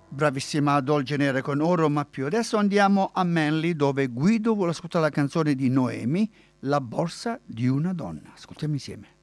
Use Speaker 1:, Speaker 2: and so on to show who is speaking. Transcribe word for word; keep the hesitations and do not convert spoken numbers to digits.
Speaker 1: Bravissima Dol Genere con Oro ma più. Adesso andiamo a Manly dove Guido vuole ascoltare la canzone di Noemi, La borsa di una donna. Ascoltiamo insieme.